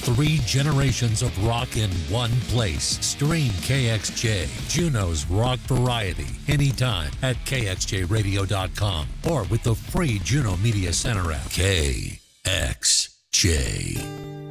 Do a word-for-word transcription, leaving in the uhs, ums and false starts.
Three generations of rock in one place. Stream K X J, Juneau's rock variety, anytime at K X J radio dot com or with the free Juneau Media Center app. K X J.